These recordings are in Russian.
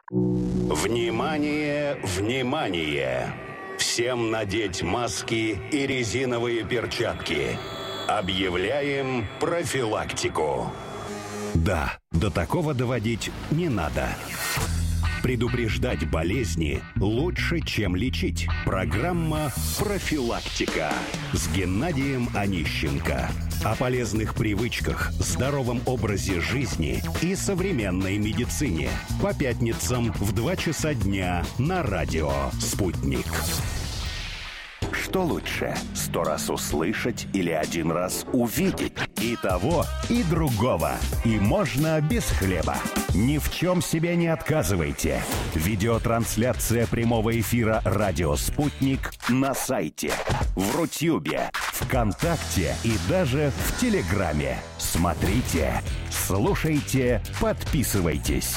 Внимание, внимание! Всем надеть маски и резиновые перчатки. Объявляем профилактику. Да, до такого доводить не надо. Предупреждать болезни лучше, чем лечить. Программа «Профилактика» с Геннадием Онищенко. О полезных привычках, здоровом образе жизни и современной медицине. По пятницам в 2 часа дня на радио «Спутник». Что лучше, 100 раз услышать или 1 раз увидеть? И того, и другого. И можно без хлеба. Ни в чем себе не отказывайте. Видеотрансляция прямого эфира «Радио Спутник» на сайте, в Рутюбе, ВКонтакте и даже в Телеграме. Смотрите, слушайте, подписывайтесь.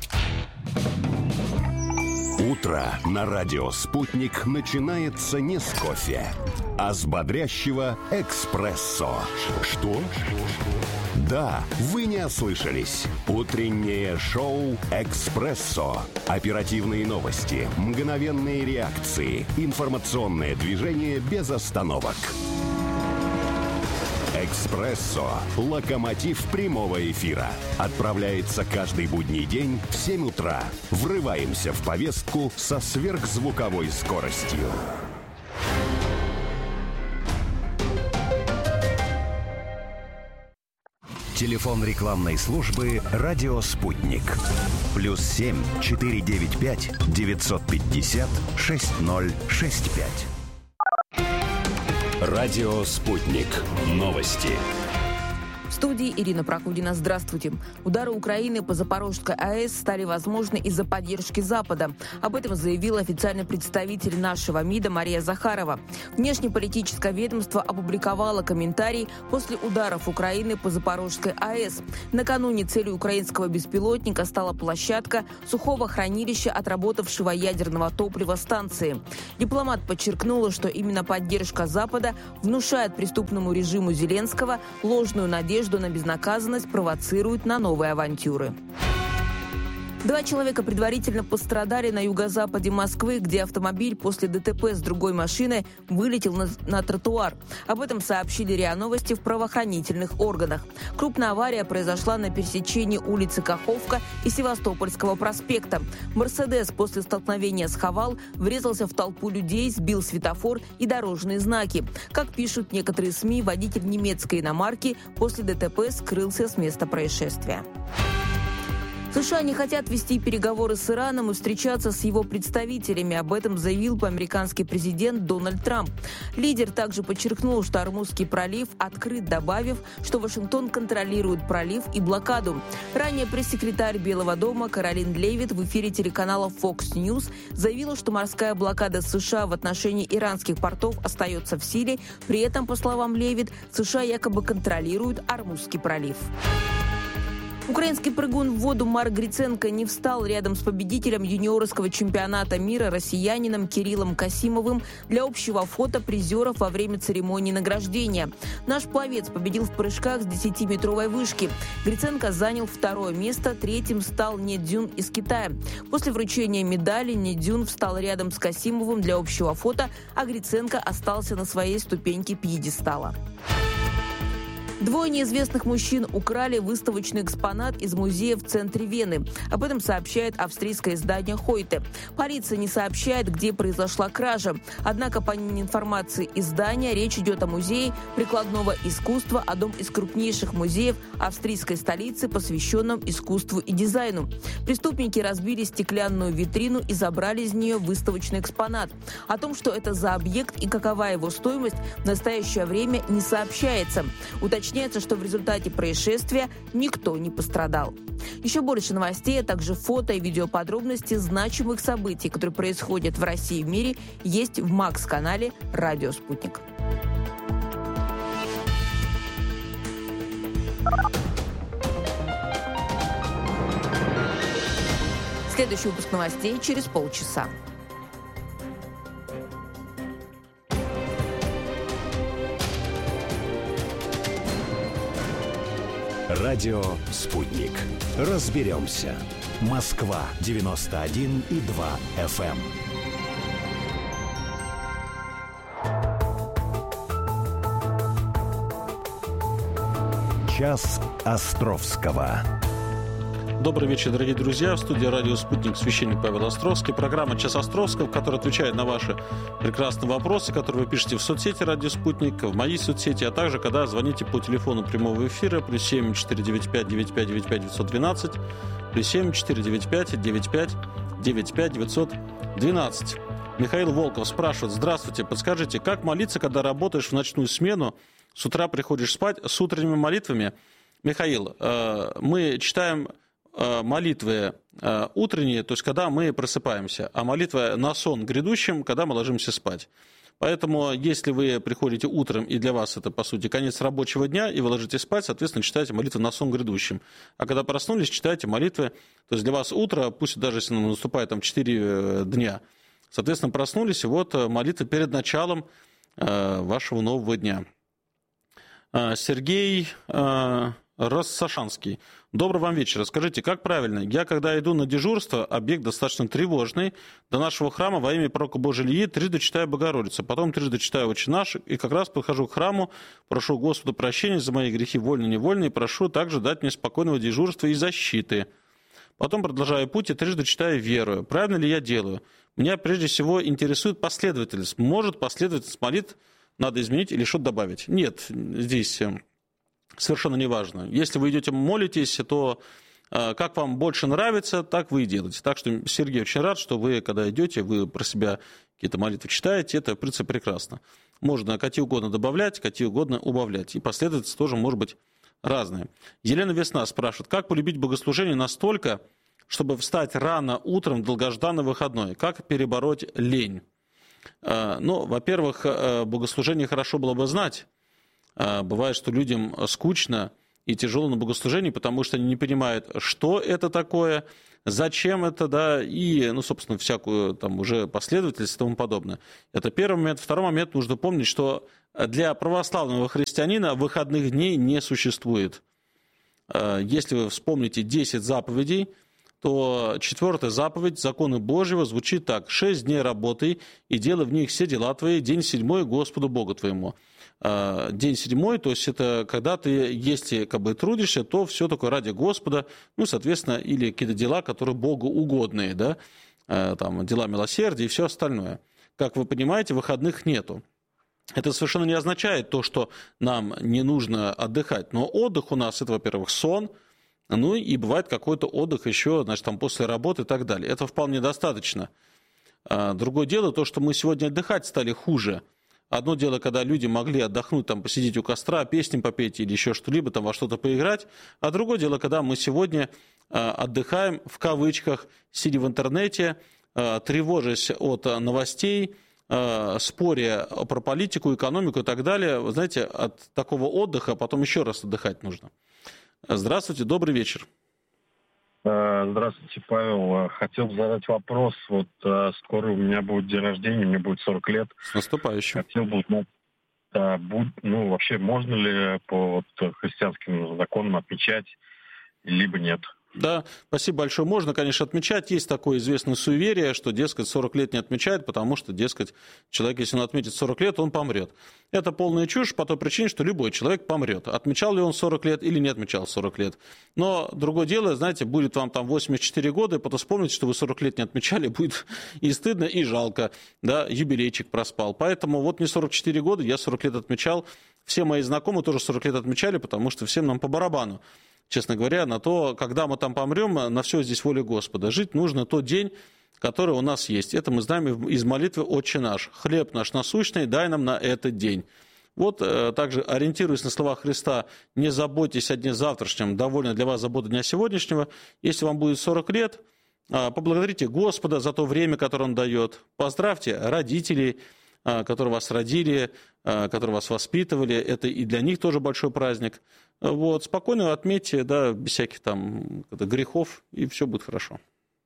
Утро на радио «Спутник» начинается не с кофе, а с бодрящего эспрессо. Что? Да, вы не ослышались. Утреннее шоу «Экспрессо». Оперативные новости, мгновенные реакции, информационное движение без остановок. «Экспрессо» – локомотив прямого эфира. Отправляется каждый будний день в 7 утра. Врываемся в повестку со сверхзвуковой скоростью. Телефон рекламной службы «Радио Спутник». +7 495 950 6065. Радио «Спутник». Новости. В студии Ирина Прокудина. Здравствуйте. Удары Украины по Запорожской АЭС стали возможны из-за поддержки Запада. Об этом заявил официальный представитель нашего МИДа Мария Захарова. Внешнеполитическое ведомство опубликовало комментарий после ударов Украины по Запорожской АЭС. Накануне целью украинского беспилотника стала площадка сухого хранилища отработавшего ядерного топлива станции. Дипломат подчеркнула, что именно поддержка Запада внушает преступному режиму Зеленского ложную надежду на безнаказанность, провоцирует на новые авантюры. 2 человека предварительно пострадали на юго-западе Москвы, где автомобиль после ДТП с другой машиной вылетел на тротуар. Об этом сообщили РИА Новости в правоохранительных органах. Крупная авария произошла на пересечении улицы Каховка и Севастопольского проспекта. «Мерседес» после столкновения с «Хавал» врезался в толпу людей, сбил светофор и дорожные знаки. Как пишут некоторые СМИ, водитель немецкой иномарки после ДТП скрылся с места происшествия. США не хотят вести переговоры с Ираном и встречаться с его представителями. Об этом заявил американский президент Дональд Трамп. Лидер также подчеркнул, что Ормузский пролив открыт, добавив, что Вашингтон контролирует пролив и блокаду. Ранее пресс-секретарь Белого дома Каролин Левит в эфире телеканала Fox News заявила, что морская блокада США в отношении иранских портов остается в силе. При этом, по словам Левит, США якобы контролируют Ормузский пролив. Украинский прыгун в воду Марк Гриценко не встал рядом с победителем юниорского чемпионата мира россиянином Кириллом Касимовым для общего фото призеров во время церемонии награждения. Наш пловец победил в прыжках с 10-метровой вышки. Гриценко занял 2-е место, 3-м стал Не Дюн из Китая. После вручения медали Не Дюн встал рядом с Касимовым для общего фото, а Гриценко остался на своей ступеньке пьедестала. 2 неизвестных мужчин украли выставочный экспонат из музея в центре Вены. Об этом сообщает австрийское издание «Хойте». Полиция не сообщает, где произошла кража. Однако, по информации издания, речь идет о музее прикладного искусства, одном из крупнейших музеев австрийской столицы, посвященном искусству и дизайну. Преступники разбили стеклянную витрину и забрали из нее выставочный экспонат. О том, что это за объект и какова его стоимость, в настоящее время не сообщается. Уточняется, что в результате происшествия никто не пострадал. Еще больше новостей, а также фото и видеоподробности значимых событий, которые происходят в России и в мире, есть в МАКС-канале «Радио Спутник». Следующий выпуск новостей через полчаса. Радио «Спутник». Разберемся. Москва 91,2 FM. Час Островского. Добрый вечер, дорогие друзья. В студии радио «Спутник» священник Павел Островский. Программа «Час Островского», которая отвечает на ваши прекрасные вопросы, которые вы пишете в соцсети «Радио Спутник», в моей соцсети, а также, когда звоните по телефону прямого эфира +7 495 9595 912, +7 495 95 95 912. Михаил Волков спрашивает: здравствуйте, подскажите, как молиться, когда работаешь в ночную смену, с утра приходишь спать с утренними молитвами? Михаил, мы читаем молитвы утренние, то есть когда мы просыпаемся, а молитва на сон грядущим, когда мы ложимся спать. Поэтому, если вы приходите утром, и для вас это, по сути, конец рабочего дня, и вы ложитесь спать, соответственно, читаете молитву на сон грядущим. А когда проснулись, читаете молитвы, то есть для вас утро, пусть даже если наступает 4 дня, соответственно, проснулись, и вот молитва перед началом вашего нового дня. Сергей Рассашанский. Добрый вам вечер. Скажите, как правильно? Я, когда иду на дежурство, объект достаточно тревожный, до нашего храма во имя пророка Божьей Ильи трижды читаю Богородицу, потом трижды читаю Отче наш, и как раз подхожу к храму, прошу Господа прощения за мои грехи вольные и невольные, и прошу также дать мне спокойного дежурства и защиты. Потом продолжаю путь и трижды читаю верую. Правильно ли я делаю? Меня прежде всего интересует последовательность. Может, последовательность молитв надо изменить или что-то добавить? Нет, здесь совершенно не важно. Если вы идете молитесь, то как вам больше нравится, так вы и делаете. Так что, Сергей, очень рад, что вы, когда идете, вы про себя какие-то молитвы читаете. Это, в принципе, прекрасно. Можно какие угодно добавлять, какие угодно убавлять. И последовательность тоже может быть разная. Елена Весна спрашивает, как полюбить богослужение настолько, чтобы встать рано утром в долгожданный выходной? Как перебороть лень? Ну, во-первых, богослужение хорошо было бы знать. Бывает, что людям скучно и тяжело на богослужении, потому что они не понимают, что это такое, зачем это, да, и, ну, собственно, всякую там уже последовательность и тому подобное. Это первый момент. Второй момент, нужно помнить, что для православного христианина выходных дней не существует. Если вы вспомните 10 заповедей, то 4-я заповедь законы Божьего звучит так: 6 дней работай и делай в них все дела твои, день 7 Господу Богу твоему. День 7, то есть это когда ты, если как бы трудишься, то все такое ради Господа, ну, соответственно, или какие-то дела, которые Богу угодные, да, там, дела милосердия и все остальное. Как вы понимаете, выходных нету. Это совершенно не означает то, что нам не нужно отдыхать, но отдых у нас, это, во-первых, сон, ну и бывает какой-то отдых еще, значит, там после работы и так далее. Это вполне достаточно. Другое дело, то, что мы сегодня отдыхать стали хуже. Одно дело, когда люди могли отдохнуть, там, посидеть у костра, песни попеть или еще что-либо, там, во что-то поиграть. А другое дело, когда мы сегодня отдыхаем, в кавычках, сидя в интернете, тревожась от новостей, споря про политику, экономику и так далее. Вы знаете, от такого отдыха потом еще раз отдыхать нужно. Здравствуйте, добрый вечер. Здравствуйте, Павел. Хотел задать вопрос. Вот скоро у меня будет день рождения, мне будет 40 лет. С наступающим. Хотел бы узнать, вообще можно ли по христианским законам отмечать, либо нет? Да, спасибо большое. Можно, конечно, отмечать. Есть такое известное суеверие, что, дескать, 40 лет не отмечают, потому что, дескать, человек, если он отметит 40 лет, он помрет. Это полная чушь по той причине, что любой человек помрет. Отмечал ли он 40 лет или не отмечал 40 лет. Но другое дело, знаете, будет вам там 84 года, и потом вспомните, что вы 40 лет не отмечали, будет и стыдно, и жалко. Да, юбилейчик проспал. Поэтому вот мне 44 года, я 40 лет отмечал. Все мои знакомые тоже 40 лет отмечали, потому что всем нам по барабану. Честно говоря, на то, когда мы там помрем, на все здесь воля Господа. Жить нужно тот день, который у нас есть. Это мы знаем из молитвы «Отче наш». «Хлеб наш насущный, дай нам на этот день». Вот также, ориентируясь на слова Христа, не заботьтесь о дне завтрашнем, довольно для вас забота дня сегодняшнего. Если вам будет 40 лет, поблагодарите Господа за то время, которое Он дает. Поздравьте родителей, которые вас родили, которые вас воспитывали. Это и для них тоже большой праздник. Вот, спокойно отметьте, да, без всяких там грехов, и все будет хорошо.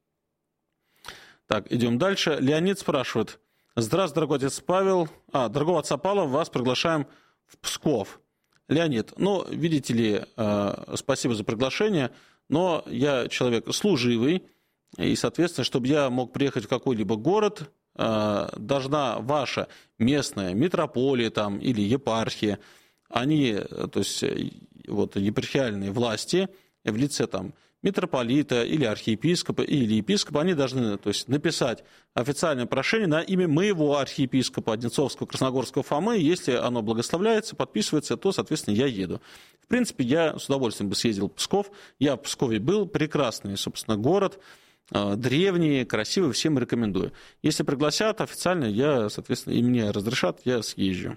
Так, идем дальше. Леонид спрашивает. Здравствуйте, дорогой отец Павел. Дорогого отца Павла, вас приглашаем в Псков. Леонид, ну, видите ли, спасибо за приглашение, но я человек служивый, и, соответственно, чтобы я мог приехать в какой-либо город, должна ваша местная митрополия там, или епархия, они, то есть вот, епархиальные власти в лице там, митрополита или архиепископа или епископа, они должны, то есть, написать официальное прошение на имя моего архиепископа Одинцовского Красногорского Фомы. Если оно благословляется, подписывается, то, соответственно, я еду. В принципе, я с удовольствием бы съездил в Псков. Я в Пскове был, прекрасный, собственно, город, древний, красивый, всем рекомендую. Если пригласят официально, я, соответственно, и мне разрешат, я съезжу.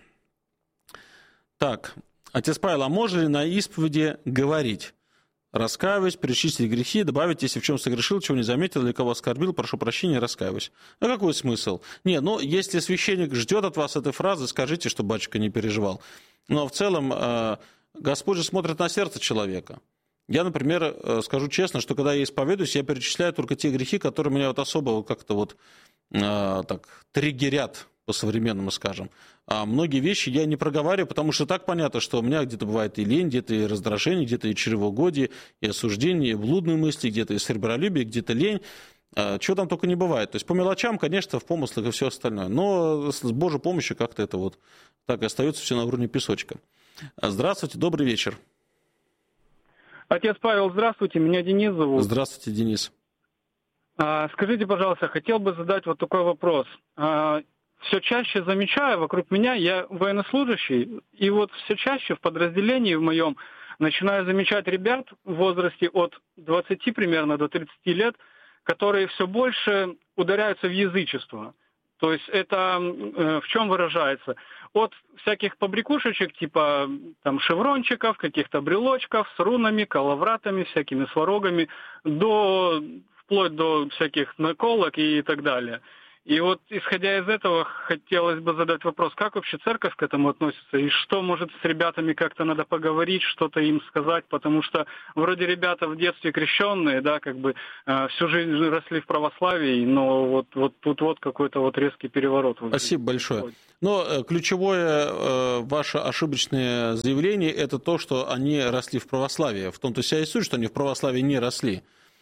Так, отец Павел, а можно ли на исповеди говорить? Раскаиваюсь, перечислить грехи, добавить, если в чем согрешил, чего не заметил, или кого оскорбил, прошу прощения, раскаиваюсь. А какой смысл? Не, ну, если священник ждет от вас этой фразы, скажите, что батюшка не переживал. Но в целом Господь же смотрит на сердце человека. Я, например, скажу честно, что когда я исповедуюсь, я перечисляю только те грехи, которые меня вот особо как-то вот так триггерят, по-современному скажем. А многие вещи я не проговариваю, потому что так понятно, что у меня где-то бывает и лень, где-то и раздражение, где-то и чревоугодие, и осуждение, и блудные мысли, где-то и серебролюбие, где-то лень. Чего там только не бывает. То есть по мелочам, конечно, в помыслах и все остальное. Но с Божьей помощью как-то это вот так и остается все на уровне песочка. Здравствуйте, добрый вечер. Отец Павел, здравствуйте, меня Денис зовут. Здравствуйте, Денис. Скажите, пожалуйста, хотел бы задать вот такой вопрос. Все чаще замечаю вокруг меня, я военнослужащий, и вот все чаще в подразделении в моем начинаю замечать ребят в возрасте от 20 примерно до 30 лет, которые все больше ударяются в язычество. То есть это в чем выражается? От всяких побрякушечек типа там шеврончиков, каких-то брелочков с рунами, коловратами, всякими сварогами, вплоть до всяких наколок и так далее. И вот, исходя из этого, хотелось бы задать вопрос, как вообще церковь к этому относится, и что, может, с ребятами как-то надо поговорить, что-то им сказать, потому что вроде ребята в детстве крещенные, да, как бы всю жизнь росли в православии, но вот тут вот какой-то вот резкий переворот. Спасибо большое. Но ключевое ваше ошибочное заявление – это то, что они росли в православии. В том-то вся и суть, что они в православии не росли.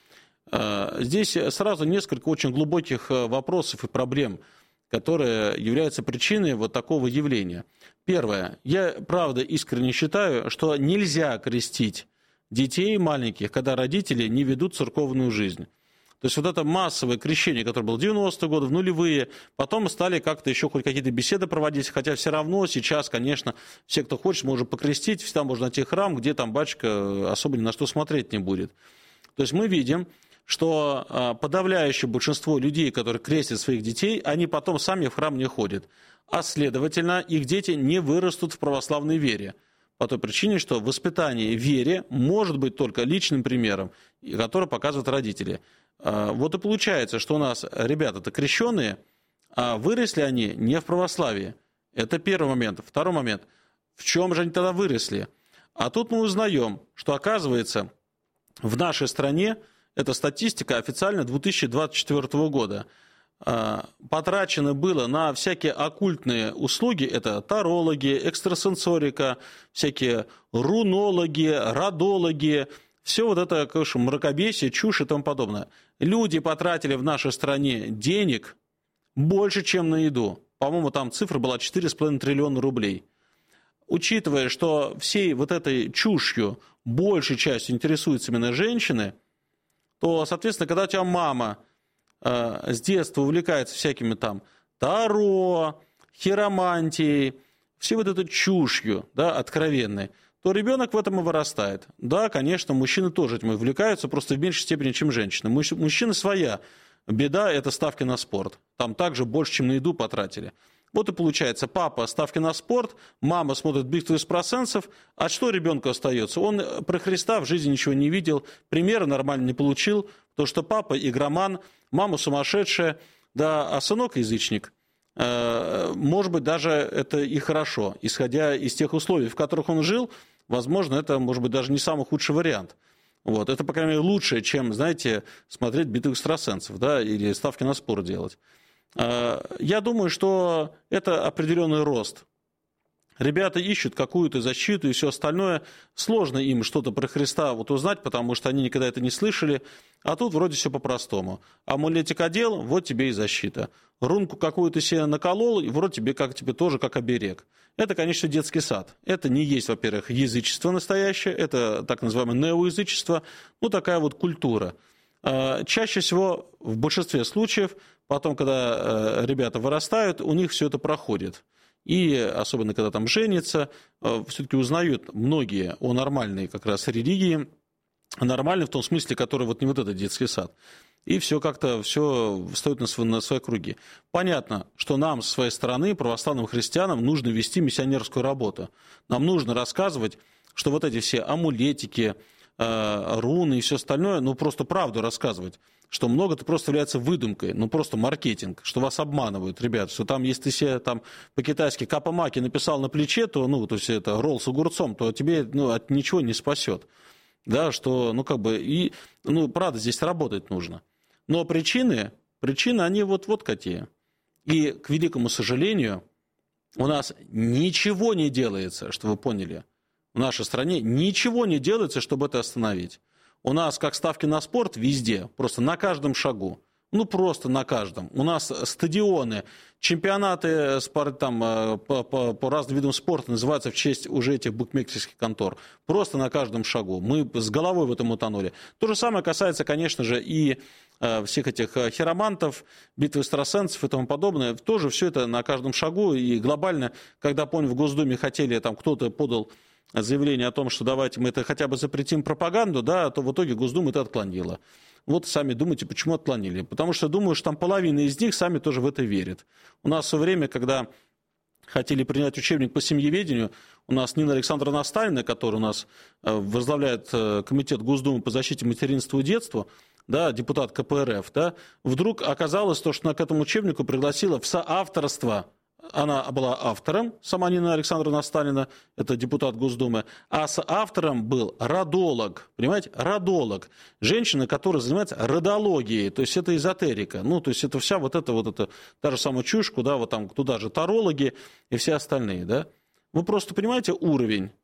Здесь сразу несколько очень глубоких вопросов и проблем, которые являются причиной вот такого явления. Первое. Я, правда, искренне считаю, что нельзя крестить детей маленьких, когда родители не ведут церковную жизнь. То есть вот это массовое крещение, которое было в 90-е годы, в нулевые, потом стали как-то еще хоть какие-то беседы проводить, хотя все равно сейчас, конечно, все, кто хочет, может покрестить, всегда можно найти храм, где там батюшка особо ни на что смотреть не будет. То есть мы видим, что подавляющее большинство людей, которые крестят своих детей, они потом сами в храм не ходят. А следовательно, их дети не вырастут в православной вере. По той причине, что воспитание в вере может быть только личным примером, который показывают родители. Вот и получается, что у нас ребята-то крещенные, а выросли они не в православии. Это первый момент. Второй момент. В чем же они тогда выросли? А тут мы узнаем, что, оказывается, в нашей стране, это статистика официально 2024 года, потрачено было на всякие оккультные услуги, это тарологи, экстрасенсорика, всякие рунологи, родологи, все вот это, конечно, мракобесие, чушь и тому подобное. Люди потратили в нашей стране денег больше, чем на еду. По-моему, там цифра была 4,5 триллиона рублей. Учитывая, что всей вот этой чушью большей частью интересуются именно женщины, то, соответственно, когда у тебя мама с детства увлекается всякими там таро, хиромантией, всей вот этой чушью, да, откровенной, то ребенок в этом и вырастает. Да, конечно, мужчины тоже этим увлекаются, просто в меньшей степени, чем женщины. Мужчины своя беда – это ставки на спорт. Там также больше, чем на еду потратили. Вот и получается, папа ставки на спорт, мама смотрит битву экстрасенсов, а что ребенку остается? Он про Христа в жизни ничего не видел, примера нормально не получил, потому что папа игроман, мама сумасшедшая, да, а сынок язычник. Может быть, даже это и хорошо, исходя из тех условий, в которых он жил, возможно, это, может быть, даже не самый худший вариант. Вот. Это, по крайней мере, лучше, чем, знаете, смотреть битву экстрасенсов, да, или ставки на спорт делать. Я думаю, что это определенный рост Ребята ищут какую-то защиту и все остальное. Сложно им что-то про Христа вот узнать, потому что они никогда это не слышали. А тут вроде все по-простому. Амулетик одел, вот тебе и защита. Рунку какую-то себе наколол, и вроде тебе тоже как оберег. Это, конечно, детский сад. Это не есть, во-первых, язычество настоящее, это так называемое неоязычество, ну, такая вот культура. Чаще всего, в большинстве случаев, потом, когда ребята вырастают, у них все это проходит. И особенно, когда там женятся, все-таки узнают многие о нормальной как раз религии, нормальной в том смысле, который вот не вот этот детский сад. И все как-то все встает на свои круги. Понятно, что нам, с своей стороны, православным христианам, нужно вести миссионерскую работу. Нам нужно рассказывать, что вот эти все амулетики, руны и все остальное, ну просто правду рассказывать, что много-то просто является выдумкой, ну просто маркетинг, что вас обманывают, ребят, что там, если ты себе там по-китайски капамаки написал на плече, то, ну, то есть это ролл с огурцом, то тебе, ну, от ничего не спасет. Да, что, ну, как бы, и, ну, правда, здесь работать нужно. Но причины, они вот какие. И, к великому сожалению, у нас ничего не делается, что вы поняли. В нашей стране ничего не делается, чтобы это остановить. У нас, как ставки на спорт, везде, просто на каждом шагу. Ну, просто на каждом. У нас стадионы, чемпионаты там, по разным видам спорта называются в честь уже этих букмекерских контор. Просто на каждом шагу. Мы с головой в этом утонули. То же самое касается, конечно же, и всех этих хиромантов, битвы экстрасенсов и тому подобное. Тоже все это на каждом шагу. И глобально, когда, помню, в Госдуме хотели, там кто-то подал заявление о том, что давайте мы это хотя бы запретим пропаганду, да, то в итоге Госдума это отклонила. Вот сами думайте, почему отклонили. Потому что, думаю, что там половина из них сами тоже в это верят. У нас в свое время, когда хотели принять учебник по семьеведению, у нас Нина Александровна Останина, которая у нас возглавляет комитет Госдумы по защите материнства и детства, да, депутат КПРФ, да, вдруг оказалось то, что она к этому учебнику пригласила в соавторство. Она была автором, сама Нина Александровна Останина, это депутат Госдумы, а соавтором был родолог, понимаете, родолог, женщина, которая занимается родологией, то есть это эзотерика, ну, то есть это вся вот эта та же самая чушь, куда вот там, туда же тарологи и все остальные, да. Вы просто понимаете уровень,